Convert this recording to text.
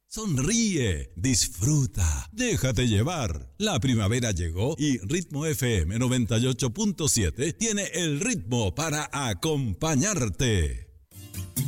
Sonríe, disfruta, déjate llevar. La primavera llegó y Ritmo FM 98.7 tiene el ritmo para acompañarte.